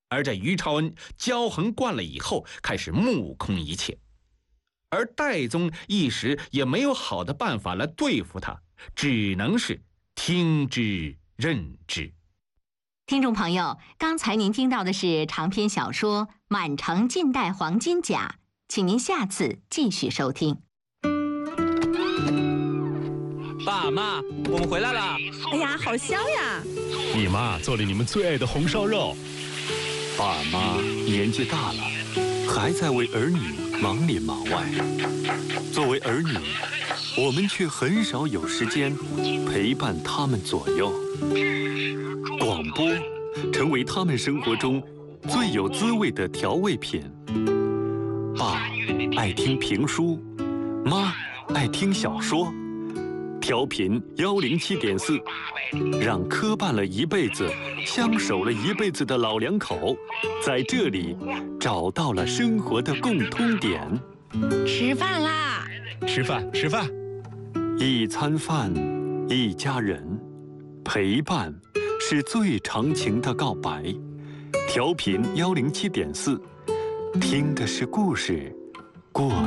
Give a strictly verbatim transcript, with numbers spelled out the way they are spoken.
而这于朝恩骄横惯了以后，开始目空一切。而戴宗一时也没有好的办法来对付他，只能是听之任之。 听众朋友，刚才您听到的是长篇小说《满城尽带黄金甲》，请您下次继续收听。 爸妈，我们回来了！ 哎呀，好香呀！ 你妈做了你们最爱的红烧肉。 爸妈年纪大了，还在为儿女忙里忙外。作为儿女，我们却很少有时间陪伴他们左右。广播成为他们生活中最有滋味的调味品。爸爱听评书，妈爱听小说。调频幺零七点四，让磕绊了一辈子、相守了一辈子的老两口，在这里找到了生活的共通点。 吃饭啦！ 吃饭，吃饭。 一餐饭，一家人，陪伴是最长情的告白。调频幺零七点四，听的是故事，过